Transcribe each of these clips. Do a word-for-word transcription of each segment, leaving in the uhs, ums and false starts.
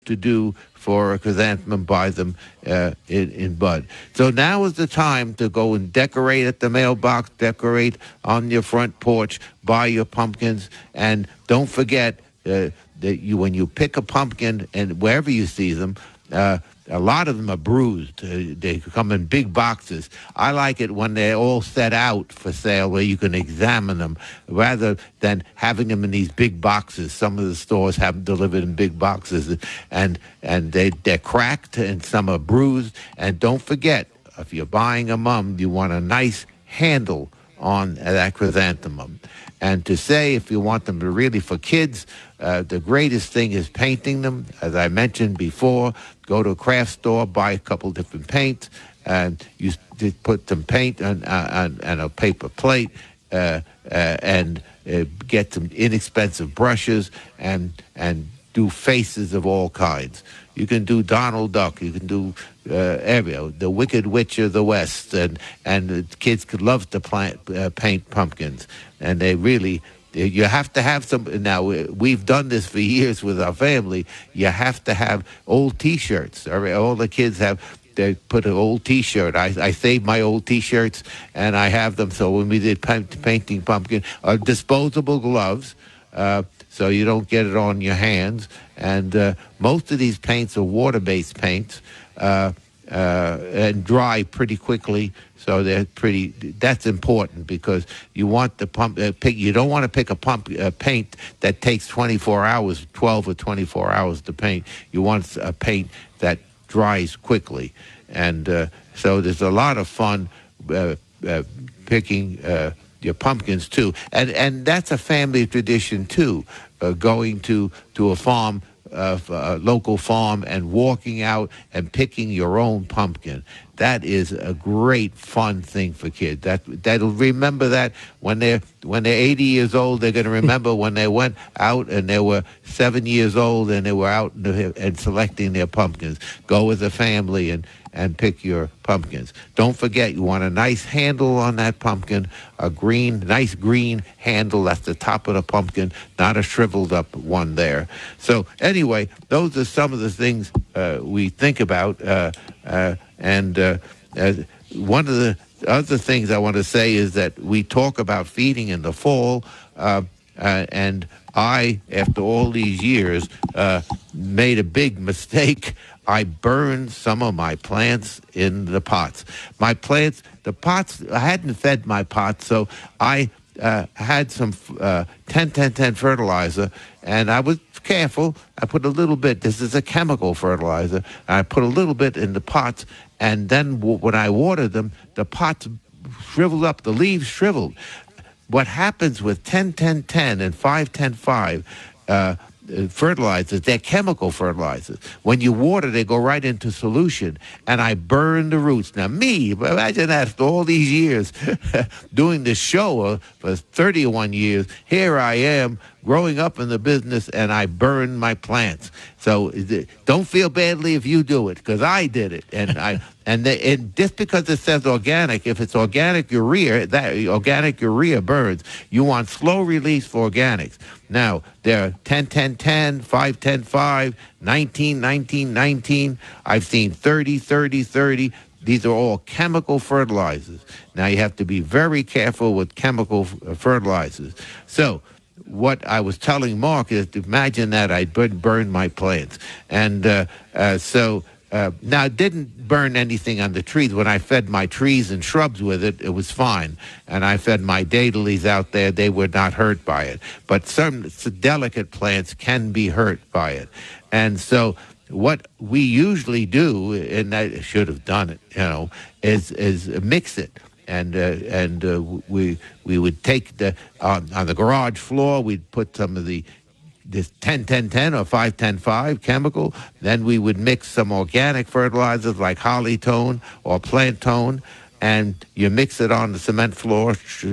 to do for a chrysanthemum, buy them uh, in, in bud. So now is the time to go and decorate at the mailbox, decorate on your front porch, buy your pumpkins, and don't forget uh, that you when you pick a pumpkin and wherever you see them, uh, a lot of them are bruised. Uh, they come in big boxes. I like it when they're all set out for sale where you can examine them rather than having them in these big boxes. Some of the stores have them delivered in big boxes, and and they, they're cracked and some are bruised. And don't forget, if you're buying a mum, you want a nice handle on that chrysanthemum. And to say if you want them to really for kids, uh, the greatest thing is painting them. As I mentioned before, go to a craft store, buy a couple different paints, and you put some paint on, on, on a paper plate, uh, uh, and uh, get some inexpensive brushes and and do faces of all kinds. You can do Donald Duck. You can do uh, every the Wicked Witch of the West, and and the kids could love to plant, uh, paint pumpkins, and they really. You have to have some. Now we've done this for years with our family. You have to have old T-shirts. All the kids have. They put an old T-shirt. I, I saved my old T-shirts and I have them. So when we did paint, painting pumpkin, uh, disposable gloves, uh, so you don't get it on your hands. And uh, most of these paints are water-based paints uh, uh, and dry pretty quickly. So they're pretty. That's important because you want the pump. Uh, pick. You don't want to pick a pump uh, paint that takes twenty-four hours, twelve or twenty-four hours to paint. You want a paint that dries quickly, and uh, so there's a lot of fun uh, uh, picking uh, your pumpkins too. And and that's a family tradition too. Uh, going to to a farm. Of a local farm and walking out and picking your own pumpkin. That is a great fun thing for kids. That that'll remember that when they're when they're eighty years old. They're going to remember when they went out and they were seven years old and they were out and, and selecting their pumpkins. Go with the family and and pick your pumpkins. Don't forget, you want a nice handle on that pumpkin, a green, nice green handle at the top of the pumpkin, not a shriveled up one there. So anyway, those are some of the things uh, we think about. Uh, uh, and uh, uh, one of the other things I want to say is that we talk about feeding in the fall, uh, uh, and I, after all these years, uh, made a big mistake. I burned some of my plants in the pots. My plants, the pots, I hadn't fed my pots, so I uh, had some uh, ten ten ten fertilizer, and I was careful. I put a little bit, this is a chemical fertilizer, and I put a little bit in the pots, and then w- when I watered them, the pots shriveled up, the leaves shriveled. What happens with ten ten ten and five ten five, uh, fertilizers, they're chemical fertilizers. When you water, they go right into solution, and I burn the roots. Now, me, imagine that after all these years doing this show uh, for thirty-one years, here I am growing up in the business, and I burn my plants. So don't feel badly if you do it, because I did it, and I and, they, and just because it says organic, if it's organic urea, that organic urea burns. You want slow release for organics. Now there are ten ten ten, five ten five, nineteen nineteen nineteen. I've seen thirty thirty thirty. These are all chemical fertilizers. Now you have to be very careful with chemical fertilizers. So what I was telling Mark is to imagine that I burned burn my plants. And uh, uh, so uh, now it didn't burn anything on the trees. When I fed my trees and shrubs with it, it was fine. And I fed my daylilies out there. They were not hurt by it. But some delicate plants can be hurt by it. And so what we usually do, and I should have done it, you know, is is mix it. And uh, and uh, we we would take the on, on the garage floor. We'd put some of the this ten ten ten or five ten five chemical. Then we would mix some organic fertilizers like Hollytone or Plant Tone, and you mix it on the cement floor.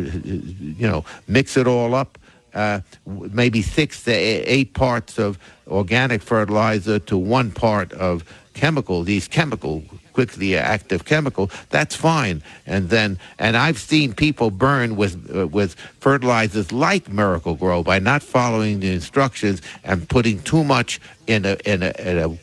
You know, mix it all up. Uh, maybe six to eight parts of organic fertilizer to one part of chemical. These chemical. Quickly active chemical, that's fine. And then, and I've seen people burn with uh, with fertilizers like Miracle-Gro by not following the instructions and putting too much in a in a, in a